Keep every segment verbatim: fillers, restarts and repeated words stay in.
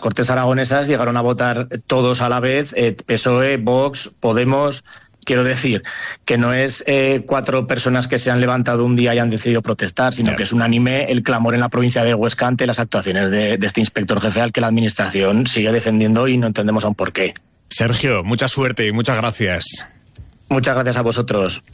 Cortes Aragonesas llegaron a votar todos a la vez, eh, P S O E, Vox, Podemos. Quiero decir que no es eh, cuatro personas que se han levantado un día y han decidido protestar, sino claro. que es unánime el clamor en la provincia de Huesca ante las actuaciones de, de este inspector jefe al que la administración sigue defendiendo y no entendemos aún por qué. Sergio, mucha suerte y muchas gracias. Muchas gracias a vosotros.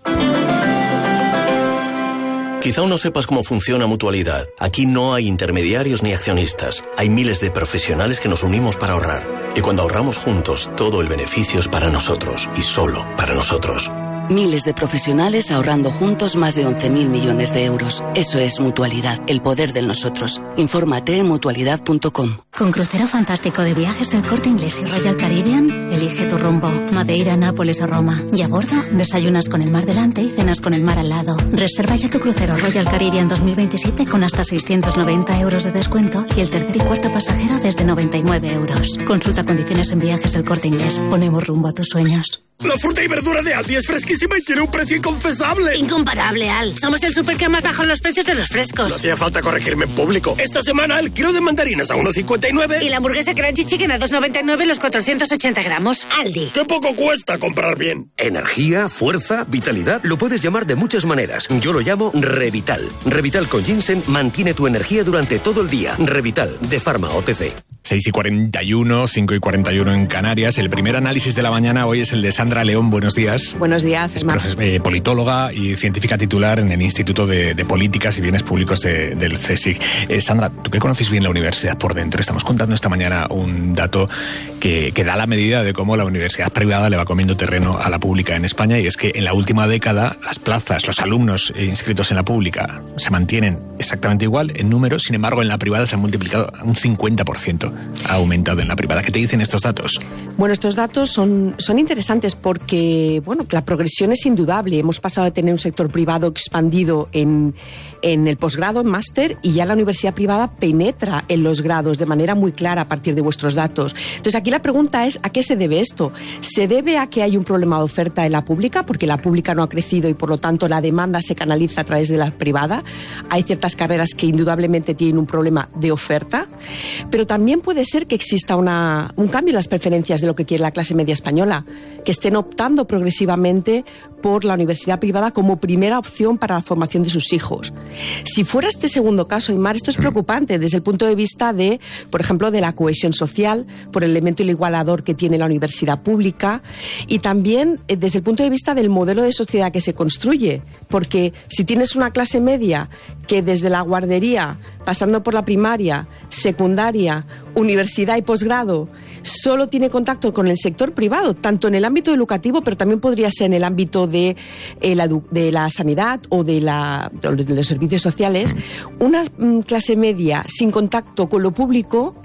Quizá aún no sepas cómo funciona Mutualidad. Aquí no hay intermediarios ni accionistas. Hay miles de profesionales que nos unimos para ahorrar. Y cuando ahorramos juntos, todo el beneficio es para nosotros y solo para nosotros. Miles de profesionales ahorrando juntos más de once mil millones de euros. Eso es Mutualidad, el poder del nosotros. Infórmate en mutualidad punto com. Con crucero fantástico de viajes El Corte Inglés y Royal Caribbean, elige tu rumbo. Madeira, Nápoles o Roma. Y a bordo, desayunas con el mar delante y cenas con el mar al lado. Reserva ya tu crucero Royal Caribbean dos mil veintisiete con hasta seiscientos noventa euros de descuento y el tercer y cuarto pasajero desde noventa y nueve euros. Consulta condiciones en Viajes El Corte Inglés. Ponemos rumbo a tus sueños. La fruta y verdura de Aldi es fresquísima y tiene un precio inconfesable. Incomparable, Al. Somos el súper que más bajan los precios de los frescos. No hacía falta corregirme en público. Esta semana el kilo de mandarinas a uno cincuenta y nueve. Y la hamburguesa Crunchy Chicken a dos noventa y nueve los cuatrocientos ochenta gramos. Aldi. ¡Qué poco cuesta comprar bien! Energía, fuerza, vitalidad. Lo puedes llamar de muchas maneras. Yo lo llamo Revital. Revital con ginseng mantiene tu energía durante todo el día. Revital, de Pharma O T C. seis y cuarenta y uno, cinco y cuarenta y uno en Canarias. El primer análisis de la mañana hoy es el de Sandra León. Buenos días. Buenos días, es profe, eh, politóloga y científica titular en el Instituto de, de Políticas y Bienes Públicos de, del CSIC. Eh, Sandra, tú que conoces bien la universidad por dentro, estamos contando esta mañana un dato que, que da la medida de cómo la universidad privada le va comiendo terreno a la pública en España, y es que en la última década las plazas, los alumnos inscritos en la pública se mantienen exactamente igual en número, sin embargo en la privada se han multiplicado un cincuenta por ciento. Ha aumentado en la privada. ¿Qué te dicen estos datos? Bueno, estos datos son, son interesantes porque, bueno, la progresión es indudable. Hemos pasado de tener un sector privado expandido en, en el posgrado, en máster, y ya la universidad privada penetra en los grados de manera muy clara a partir de vuestros datos. Entonces, aquí la pregunta es, ¿a qué se debe esto? ¿Se debe a que hay un problema de oferta en la pública? Porque la pública no ha crecido y, por lo tanto, la demanda se canaliza a través de la privada. Hay ciertas carreras que indudablemente tienen un problema de oferta, pero también puede ser que exista una, un cambio en las preferencias de lo que quiere la clase media española, que estén optando progresivamente por la universidad privada como primera opción para la formación de sus hijos. Si fuera este segundo caso, Aymar, esto es preocupante desde el punto de vista de, por ejemplo, de la cohesión social, por el elemento igualador que tiene la universidad pública, y también desde el punto de vista del modelo de sociedad que se construye, porque si tienes una clase media que desde la guardería, pasando por la primaria, secundaria, universidad y posgrado, solo tiene contacto con el sector privado, tanto en el ámbito educativo, pero también podría ser en el ámbito de, eh, la, de la sanidad o de, la, de los servicios sociales, una mm, clase media sin contacto con lo público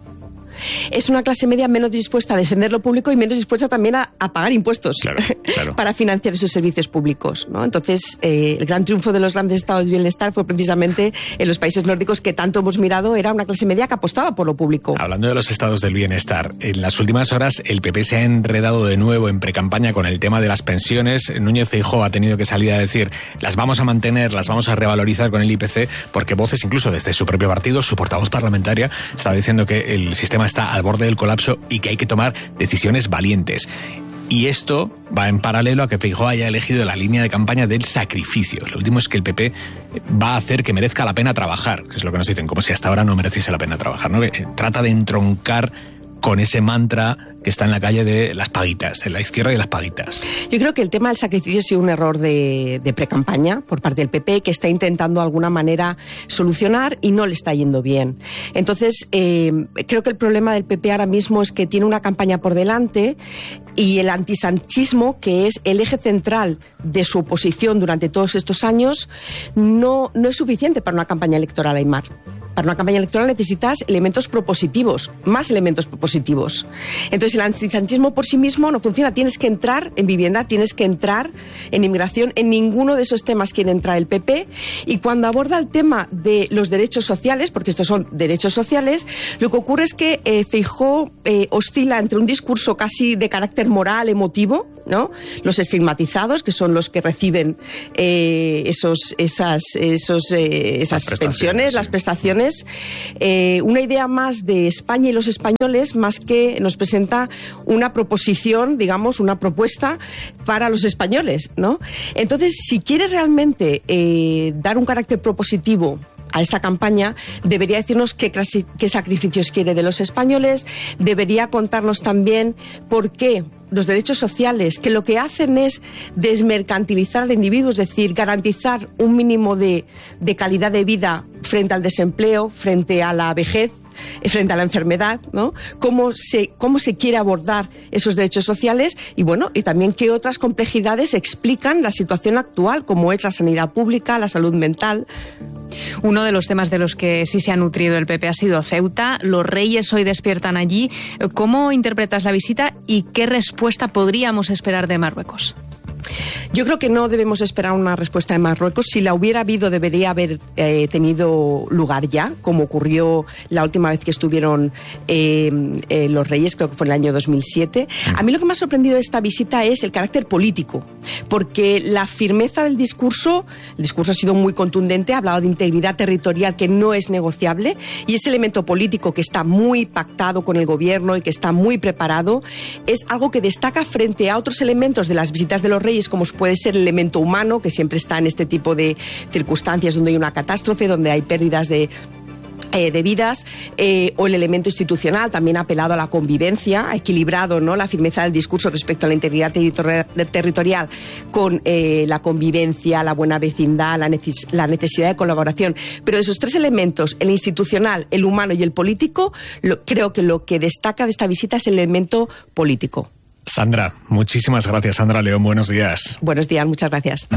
es una clase media menos dispuesta a defender lo público y menos dispuesta también a, a pagar impuestos, claro, claro, para financiar esos servicios públicos, ¿no? Entonces, eh, el gran triunfo de los grandes estados de bienestar fue precisamente en los países nórdicos, que tanto hemos mirado, era una clase media que apostaba por lo público. Hablando de los estados del bienestar, en las últimas horas el P P se ha enredado de nuevo en precampaña con el tema de las pensiones. Núñez Feijóo ha tenido que salir a decir, las vamos a mantener, las vamos a revalorizar con el I P C, porque voces incluso desde su propio partido, su portavoz parlamentaria, estaba diciendo que el sistema está al borde del colapso y que hay que tomar decisiones valientes. Y esto va en paralelo a que Feijóo haya elegido la línea de campaña del sacrificio. Lo último es que el P P va a hacer que merezca la pena trabajar, que es lo que nos dicen, como si hasta ahora no mereciese la pena trabajar, ¿no? Trata de entroncar con ese mantra que está en la calle de las paguitas, de la izquierda y las paguitas. Yo creo que el tema del sacrificio ha sido un error de, de precampaña por parte del P P, que está intentando de alguna manera solucionar y no le está yendo bien. Entonces, eh, creo que el problema del P P ahora mismo es que tiene una campaña por delante y el antisanchismo, que es el eje central de su oposición durante todos estos años, no, no es suficiente para una campaña electoral, Aymar. Para una campaña electoral necesitas elementos propositivos, más elementos propositivos. Entonces el antisanchismo por sí mismo no funciona. Tienes que entrar en vivienda, tienes que entrar en inmigración. En ninguno de esos temas quiere entrar el P P. Y cuando aborda el tema de los derechos sociales, porque estos son derechos sociales, lo que ocurre es que eh, Feijóo eh, oscila entre un discurso casi de carácter moral, emotivo, ¿no? Los estigmatizados, que son los que reciben eh, esos, esas, esos, eh, esas las pensiones, sí. las prestaciones. Eh, una idea más de España y los españoles, más que nos presenta una proposición, digamos, una propuesta para los españoles, ¿no? Entonces, si quiere realmente eh, dar un carácter propositivo a esta campaña, debería decirnos qué, qué sacrificios quiere de los españoles, debería contarnos también por qué los derechos sociales, que lo que hacen es desmercantilizar al individuo, es decir, garantizar un mínimo de, de calidad de vida frente al desempleo, frente a la vejez, frente a la enfermedad, ¿no? Cómo se, cómo se quiere abordar esos derechos sociales y, bueno, y también qué otras complejidades explican la situación actual, como es la sanidad pública, la salud mental. Uno de los temas de los que sí se ha nutrido el P P ha sido Ceuta. Los reyes hoy despiertan allí. ¿Cómo interpretas la visita y qué respuesta podríamos esperar de Marruecos? Yo creo que no debemos esperar una respuesta de Marruecos. Si la hubiera habido, debería haber eh, tenido lugar ya, como ocurrió la última vez que estuvieron eh, eh, los reyes, creo que fue en el año dos mil siete. A mí lo que me ha sorprendido de esta visita es el carácter político, porque la firmeza del discurso, el discurso ha sido muy contundente, ha hablado de integridad territorial que no es negociable, y ese elemento político que está muy pactado con el gobierno y que está muy preparado, es algo que destaca frente a otros elementos de las visitas de los reyes, como puede ser el elemento humano, que siempre está en este tipo de circunstancias donde hay una catástrofe, donde hay pérdidas de Eh, de vidas, eh, o el elemento institucional, también ha apelado a la convivencia, ha equilibrado, ¿no?, la firmeza del discurso respecto a la integridad territorial, territorial con eh, la convivencia, la buena vecindad, la, neces la necesidad de colaboración. Pero de esos tres elementos, el institucional, el humano y el político, lo, creo que lo que destaca de esta visita es el elemento político. Sandra, muchísimas gracias. Sandra León, buenos días. Buenos días, muchas gracias.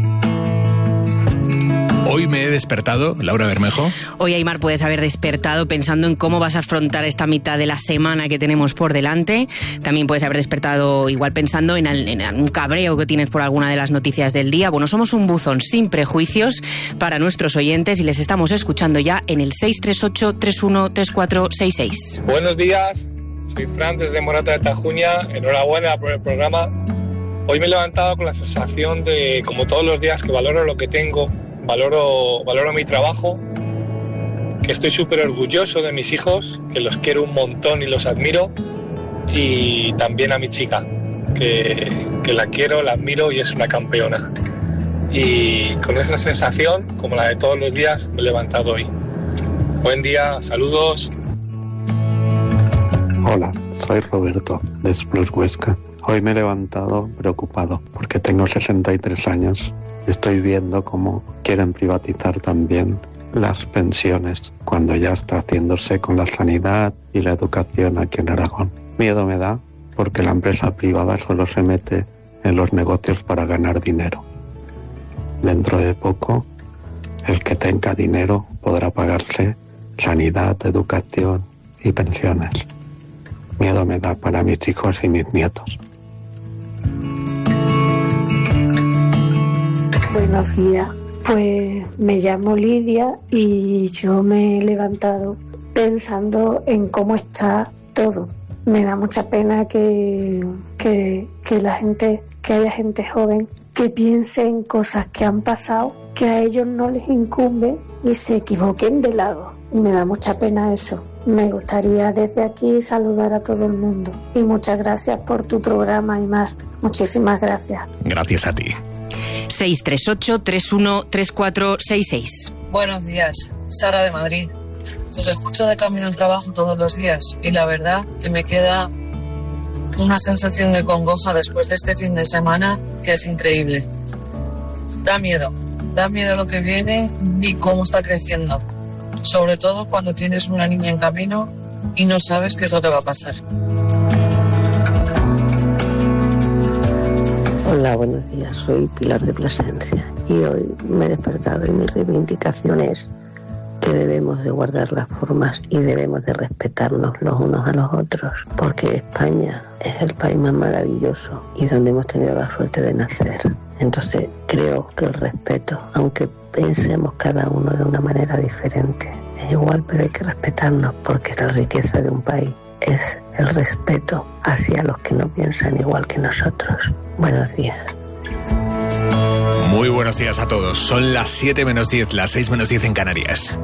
Hoy me he despertado, Laura Bermejo. Hoy, Aimar, puedes haber despertado pensando en cómo vas a afrontar esta mitad de la semana que tenemos por delante. También puedes haber despertado igual pensando en, el, en un cabreo que tienes por alguna de las noticias del día. Bueno, somos un buzón sin prejuicios para nuestros oyentes y les estamos escuchando ya en el seis tres ocho, tres uno tres cuatro seis seis. Buenos días, soy Fran desde Morata de Tajuña. Enhorabuena por el programa. Hoy me he levantado con la sensación de, como todos los días, que valoro lo que tengo. Valoro, valoro mi trabajo, que estoy súper orgulloso de mis hijos, que los quiero un montón y los admiro, y también a mi chica, que, que la quiero, la admiro y es una campeona. Y con esa sensación, como la de todos los días, me he levantado hoy. Buen día, saludos. Hola, soy Roberto, de Splos Huesca. Hoy me he levantado preocupado porque tengo sesenta y tres años. Estoy viendo cómo quieren privatizar también las pensiones cuando ya está haciéndose con la sanidad y la educación aquí en Aragón. Miedo me da porque la empresa privada solo se mete en los negocios para ganar dinero. Dentro de poco, el que tenga dinero podrá pagarse sanidad, educación y pensiones. Miedo me da para mis hijos y mis nietos. Buenos días, pues me llamo Lidia y yo me he levantado pensando en cómo está todo. Me da mucha pena que, que, que la gente, que haya gente joven que piense en cosas que han pasado, que a ellos no les incumbe y se equivoquen de lado. Y me da mucha pena eso. Me gustaría desde aquí saludar a todo el mundo. Y muchas gracias por tu programa, Aimar. Muchísimas gracias. Gracias a ti. seis tres ocho, tres uno tres cuatro seis seis. Buenos días, Sara de Madrid. Os escucho de camino al trabajo todos los días y la verdad que me queda una sensación de congoja después de este fin de semana que es increíble. Da miedo, da miedo lo que viene y cómo está creciendo. Sobre todo cuando tienes una niña en camino y no sabes qué es lo que va a pasar. Hola, buenos días. Soy Pilar de Plasencia y hoy me he despertado y mi reivindicación es que debemos de guardar las formas y debemos de respetarnos los unos a los otros, porque España es el país más maravilloso y donde hemos tenido la suerte de nacer. Entonces creo que el respeto, aunque pensemos cada uno de una manera diferente, es igual, pero hay que respetarnos porque la riqueza de un país es el respeto hacia los que no piensan igual que nosotros. Buenos días. Muy buenos días a todos. Son las siete menos diez, las seis menos diez en Canarias.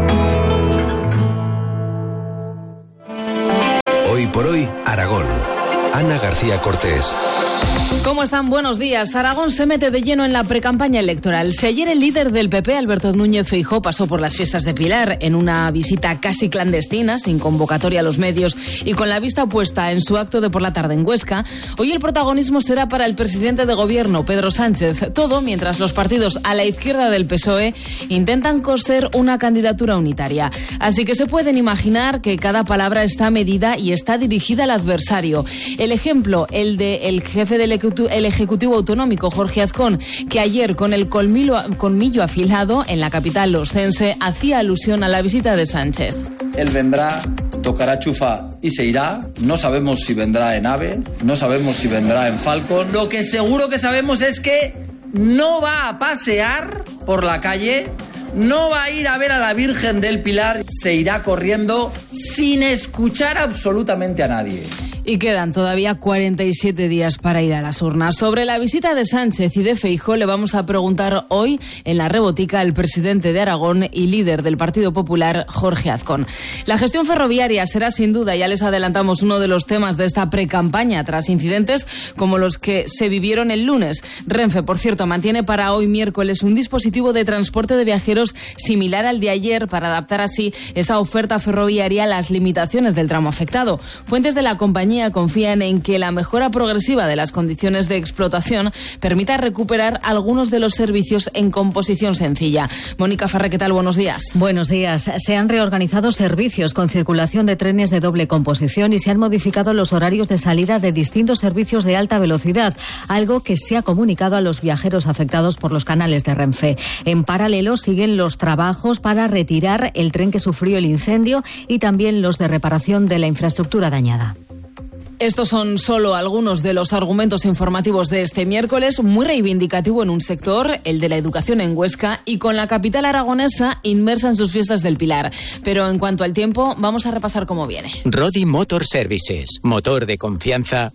Hoy por hoy, Aragón. Ana García Cortés. ¿Cómo están? Buenos días. Aragón se mete de lleno en la precampaña electoral. Si ayer el líder del P P, Alberto Núñez Feijóo, pasó por las fiestas de Pilar en una visita casi clandestina, sin convocatoria a los medios y con la vista puesta en su acto de por la tarde en Huesca, hoy el protagonismo será para el presidente de gobierno, Pedro Sánchez. Todo mientras los partidos a la izquierda del P S O E intentan coser una candidatura unitaria. Así que se pueden imaginar que cada palabra está medida y está dirigida al adversario. El ejemplo, el de el jefe del el Ejecutivo Autonómico, Jorge Azcón, que ayer con el colmillo, colmillo afilado en la capital oscense hacía alusión a la visita de Sánchez. Él vendrá, tocará chufa y se irá. No sabemos si vendrá en AVE, no sabemos si vendrá en Falcon. Lo que seguro que sabemos es que no va a pasear por la calle, no va a ir a ver a la Virgen del Pilar, se irá corriendo sin escuchar absolutamente a nadie. Y quedan todavía cuarenta y siete días para ir a las urnas. Sobre la visita de Sánchez y de Feijóo le vamos a preguntar hoy en la rebotica al presidente de Aragón y líder del Partido Popular, Jorge Azcón. La gestión ferroviaria será sin duda, ya les adelantamos, uno de los temas de esta precampaña tras incidentes como los que se vivieron el lunes. Renfe, por cierto, mantiene para hoy miércoles un dispositivo de transporte de viajeros similar al de ayer para adaptar así esa oferta ferroviaria a las limitaciones del tramo afectado. Fuentes de la compañía confían en que la mejora progresiva de las condiciones de explotación permita recuperar algunos de los servicios en composición sencilla. Mónica Farré, ¿qué tal? Buenos días. Buenos días. Se han reorganizado servicios con circulación de trenes de doble composición y se han modificado los horarios de salida de distintos servicios de alta velocidad, algo que se ha comunicado a los viajeros afectados por los canales de Renfe. En paralelo siguen los trabajos para retirar el tren que sufrió el incendio y también los de reparación de la infraestructura dañada. Estos son solo algunos de los argumentos informativos de este miércoles, muy reivindicativo en un sector, el de la educación en Huesca, y con la capital aragonesa inmersa en sus fiestas del Pilar. Pero en cuanto al tiempo, vamos a repasar cómo viene. Rodi Motor Services, motor de confianza.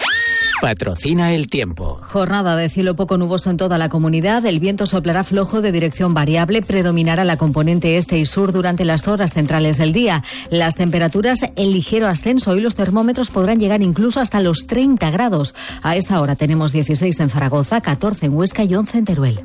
Patrocina el tiempo. Jornada de cielo poco nuboso en toda la comunidad. El viento soplará flojo de dirección variable. Predominará la componente este y sur durante las horas centrales del día. Las temperaturas en ligero ascenso y los termómetros podrán llegar incluso hasta los treinta grados. A esta hora tenemos dieciséis en Zaragoza, catorce en Huesca y once en Teruel.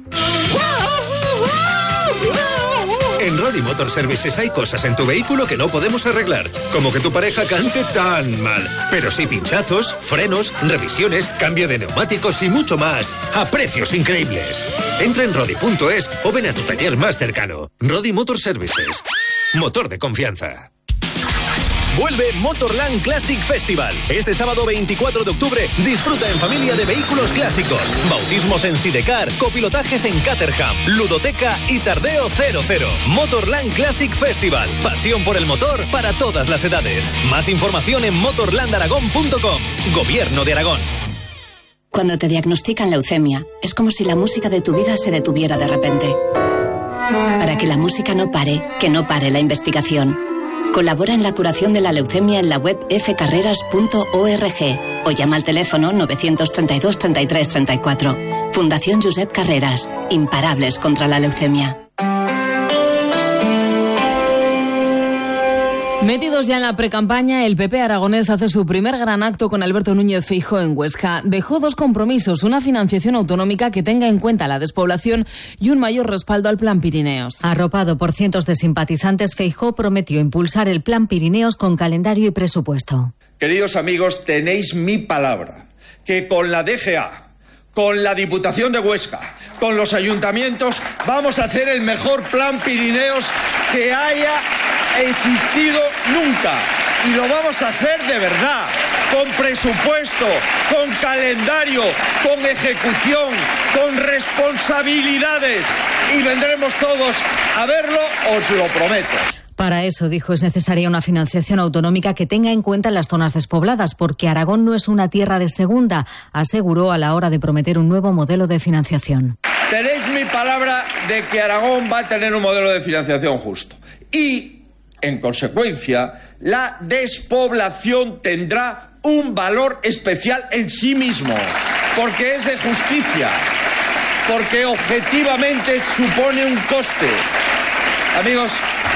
En Rodi Motor Services hay cosas en tu vehículo que no podemos arreglar, como que tu pareja cante tan mal, pero sí pinchazos, frenos, revisiones, cambio de neumáticos y mucho más, a precios increíbles. Entra en rodi punto es o ven a tu taller más cercano. Rodi Motor Services, motor de confianza. Vuelve Motorland Classic Festival. Este sábado veinticuatro de octubre disfruta en familia de vehículos clásicos, bautismos en Sidecar, copilotajes en Caterham, ludoteca y tardeo cero cero. Motorland Classic Festival. Pasión por el motor para todas las edades. Más información en motorland aragón punto com. Gobierno de Aragón. Cuando te diagnostican leucemia, es como si la música de tu vida se detuviera de repente. Para que la música no pare, que no pare la investigación. Colabora en la curación de la leucemia en la web f carreras punto org o llama al teléfono novecientos treinta y dos treinta y tres treinta y cuatro. Fundación Josep Carreras. Imparables contra la leucemia. Metidos ya en la precampaña, el P P aragonés hace su primer gran acto con Alberto Núñez Feijóo en Huesca. Dejó dos compromisos, una financiación autonómica que tenga en cuenta la despoblación y un mayor respaldo al Plan Pirineos. Arropado por cientos de simpatizantes, Feijóo prometió impulsar el Plan Pirineos con calendario y presupuesto. Queridos amigos, tenéis mi palabra, que con la D G A, con la Diputación de Huesca, con los ayuntamientos, vamos a hacer el mejor Plan Pirineos que haya existido nunca. Y lo vamos a hacer de verdad, con presupuesto, con calendario, con ejecución, con responsabilidades. Y vendremos todos a verlo, os lo prometo. Para eso, dijo, es necesaria una financiación autonómica que tenga en cuenta las zonas despobladas, porque Aragón no es una tierra de segunda, aseguró a la hora de prometer un nuevo modelo de financiación. Tenéis mi palabra de que Aragón va a tener un modelo de financiación justo. y, en consecuencia, la despoblación tendrá un valor especial en sí mismo, porque es de justicia, porque objetivamente supone un coste. Amigos,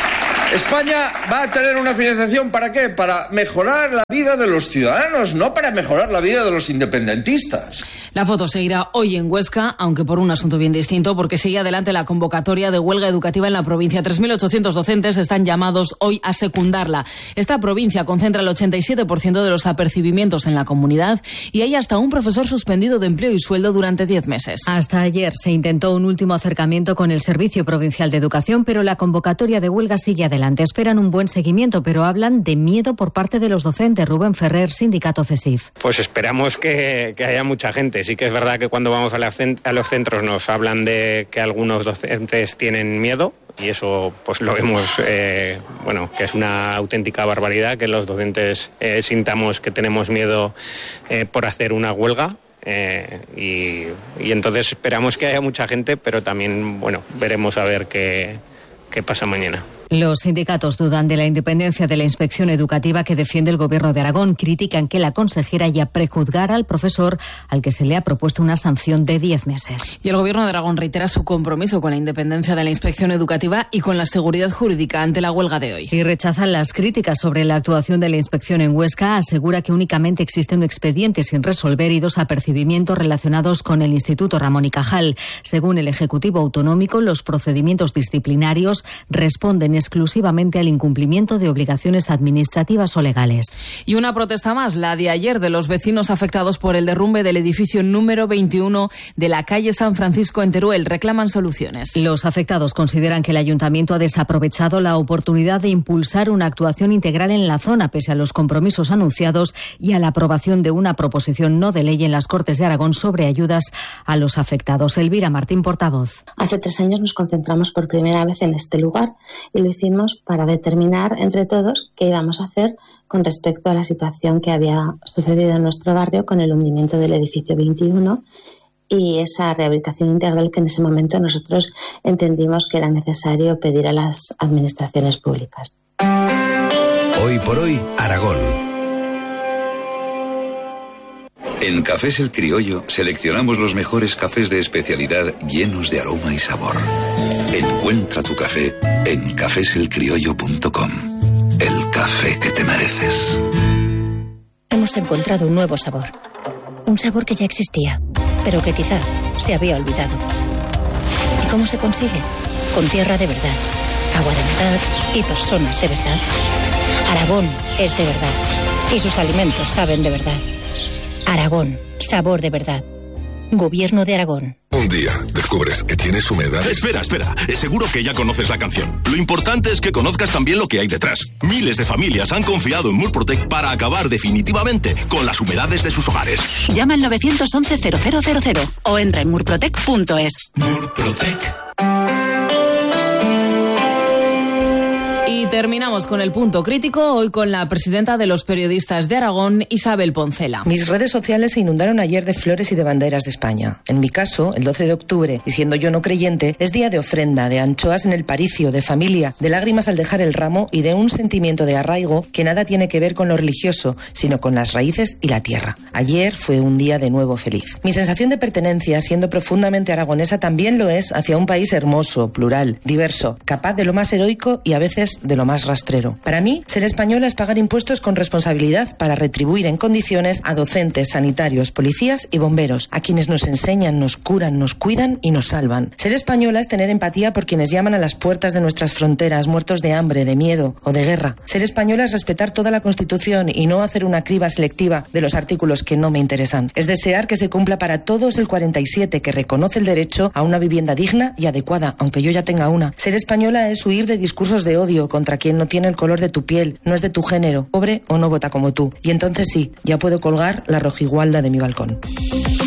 España va a tener una financiación ¿para qué? Para mejorar la vida de los ciudadanos, no para mejorar la vida de los independentistas. La foto seguirá hoy en Huesca, aunque por un asunto bien distinto, porque sigue adelante la convocatoria de huelga educativa en la provincia. tres mil ochocientos docentes están llamados hoy a secundarla. Esta provincia concentra el ochenta y siete por ciento de los apercibimientos en la comunidad y hay hasta un profesor suspendido de empleo y sueldo durante diez meses. Hasta ayer se intentó un último acercamiento con el Servicio Provincial de Educación, pero la convocatoria de huelga sigue adelante. Esperan un buen seguimiento, pero hablan de miedo por parte de los docentes. Rubén Ferrer, sindicato CESIF. Pues esperamos que, que haya mucha gente. Sí que es verdad que cuando vamos a, la, a los centros nos hablan de que algunos docentes tienen miedo y eso pues lo vemos, eh, bueno, que es una auténtica barbaridad que los docentes eh, sintamos que tenemos miedo eh, por hacer una huelga. Eh, y, y entonces esperamos que haya mucha gente, pero también, bueno, veremos a ver qué, qué pasa mañana. Los sindicatos dudan de la independencia de la inspección educativa que defiende el Gobierno de Aragón. Critican que la consejera ya prejuzgara al profesor al que se le ha propuesto una sanción de diez meses. Y el Gobierno de Aragón reitera su compromiso con la independencia de la inspección educativa y con la seguridad jurídica ante la huelga de hoy. Y rechazan las críticas sobre la actuación de la inspección en Huesca. Asegura que únicamente existe un expediente sin resolver y dos apercibimientos relacionados con el Instituto Ramón y Cajal. Según el Ejecutivo Autonómico, los procedimientos disciplinarios responden exclusivamente al incumplimiento de obligaciones administrativas o legales. Y una protesta más, la de ayer de los vecinos afectados por el derrumbe del edificio número veintiuno de la calle San Francisco en Teruel. Reclaman soluciones. Los afectados consideran que el ayuntamiento ha desaprovechado la oportunidad de impulsar una actuación integral en la zona, pese a los compromisos anunciados y a la aprobación de una proposición no de ley en las Cortes de Aragón sobre ayudas a los afectados. Elvira Martín, portavoz. Hace tres años nos concentramos por primera vez en este lugar y lo hicimos para determinar entre todos qué íbamos a hacer con respecto a la situación que había sucedido en nuestro barrio con el hundimiento del edificio veintiuno y esa rehabilitación integral que en ese momento nosotros entendimos que era necesario pedir a las administraciones públicas. Hoy por hoy, Aragón. En Cafés El Criollo seleccionamos los mejores cafés de especialidad llenos de aroma y sabor. Encuentra tu café en cafés el criollo punto com. El café que te mereces. Hemos encontrado un nuevo sabor. Un sabor que ya existía, pero que quizá se había olvidado. ¿Y cómo se consigue? Con tierra de verdad, agua de verdad y personas de verdad. Aragón es de verdad y sus alimentos saben de verdad. Aragón, sabor de verdad. Gobierno de Aragón. Un día descubres que tienes humedad. Espera, espera. Seguro que ya conoces la canción. Lo importante es que conozcas también lo que hay detrás. Miles de familias han confiado en Murprotec para acabar definitivamente con las humedades de sus hogares. Llama al nueve once cero cero cero cero o entra en murprotec punto es. Murprotec. Y terminamos con el punto crítico, hoy con la presidenta de los periodistas de Aragón, Isabel Poncela. Mis redes sociales se inundaron ayer de flores y de banderas de España. En mi caso, el doce de octubre, y siendo yo no creyente, es día de ofrenda, de anchoas en el paricio, de familia, de lágrimas al dejar el ramo y de un sentimiento de arraigo que nada tiene que ver con lo religioso, sino con las raíces y la tierra. Ayer fue un día de nuevo feliz. Mi sensación de pertenencia, siendo profundamente aragonesa, también lo es hacia un país hermoso, plural, diverso, capaz de lo más heroico y a veces de lo más rastrero. Para mí, ser española es pagar impuestos con responsabilidad para retribuir en condiciones a docentes, sanitarios, policías y bomberos, a quienes nos enseñan, nos curan, nos cuidan y nos salvan. Ser española es tener empatía por quienes llaman a las puertas de nuestras fronteras, muertos de hambre, de miedo o de guerra. Ser española es respetar toda la Constitución y no hacer una criba selectiva de los artículos que no me interesan. Es desear que se cumpla para todos el cuarenta y siete, que reconoce el derecho a una vivienda digna y adecuada, aunque yo ya tenga una. Ser española es huir de discursos de odio contra quien no tiene el color de tu piel, no es de tu género, pobre o no vota como tú. Y entonces sí, ya puedo colgar la rojigualda de mi balcón.